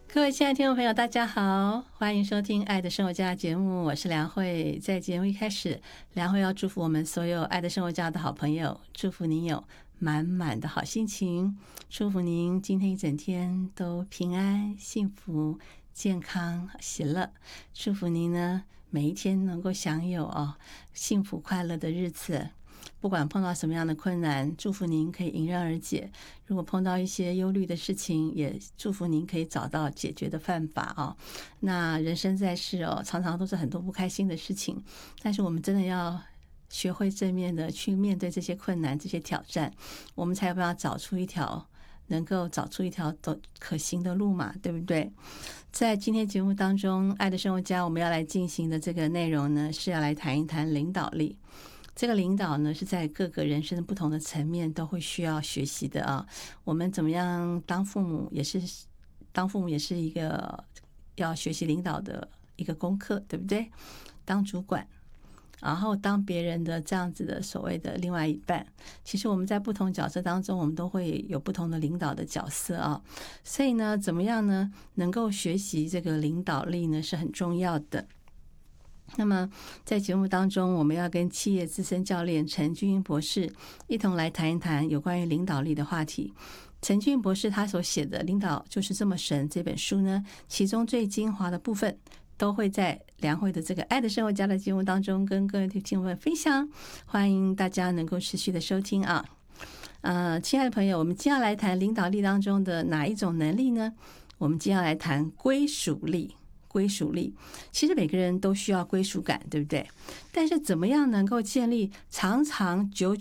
各位亲爱的听众朋友，大家好，欢迎收听《爱的生活家》节目，我是梁慧。在节目一开始，梁慧要祝福我们所有《爱的生活家》的好朋友，祝福您有满满的好心情，祝福您今天一整天都平安、幸福、健康、喜乐，祝福您呢每一天能够享有幸福快乐的日子。不管碰到什么样的困难，祝福您可以迎刃而解。如果碰到一些忧虑的事情，也祝福您可以找到解决的办法。那人生在世常常都是很多不开心的事情，但是我们真的要学会正面的去面对这些困难、这些挑战，我们才有办法能够找出一条可行的路嘛，对不对？在今天节目当中，《爱的生活家》我们要来进行的这个内容呢，是要来谈一谈领导力。这个领导呢，是在各个人生不同的层面都会需要学习的啊。我们怎么样当父母也是一个要学习领导的一个功课，对不对？当主管，然后当别人的这样子的所谓的另外一半，其实我们在不同角色当中，我们都会有不同的领导的角色啊。所以呢，怎么样呢，能够学习这个领导力呢，是很重要的。那么在节目当中，我们要跟企业资深教练陈俊英博士一同来谈一谈有关于领导力的话题。陈俊英博士他所写的《领导就是这么神》这本书呢，其中最精华的部分都会在梁慧的这个爱的生活家的节目当中跟各位听众们分享，欢迎大家能够持续的收听啊。亲爱的朋友，我们今天要来谈领导力当中的哪一种能力呢？我们今天要来谈归属力。归属力，其实每个人都需要归属感，对不对？但是怎么样能够建立长长久